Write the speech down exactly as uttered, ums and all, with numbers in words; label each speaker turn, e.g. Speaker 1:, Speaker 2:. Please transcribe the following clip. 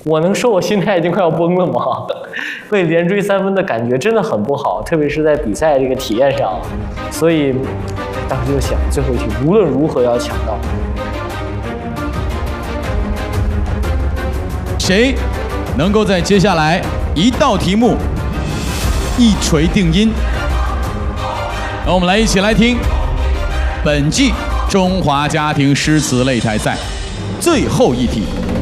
Speaker 1: 我能说我心态已经快要崩了吗？被连追三分的感觉真的很不好，特别是在比赛这个体验上。所以当时就想，最后一题无论如何要抢到。
Speaker 2: 谁能够在接下来一道题目一锤定音？那我们来一起来听本季中华家庭诗词擂台赛最后一题。